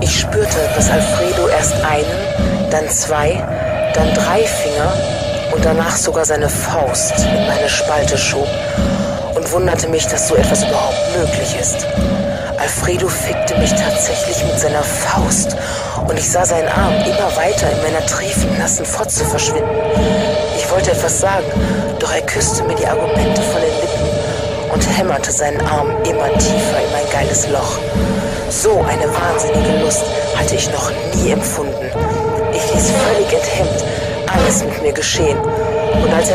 Ich spürte, dass Alfredo erst einen, dann 2, dann 3 Finger und danach sogar seine Faust in meine Spalte schob und wunderte mich, dass so etwas überhaupt möglich ist. Alfredo fickte mich tatsächlich mit seiner Faust und ich sah seinen Arm immer weiter in meiner triefnassen Fotze verschwinden. Ich wollte etwas sagen, doch er küsste mir die Argumente von den Lippen und hämmerte seinen Arm immer tiefer in mein geiles Loch. So eine wahnsinnige Lust hatte ich noch nie empfunden. Ich ließ völlig enthemmt alles mit mir geschehen und als er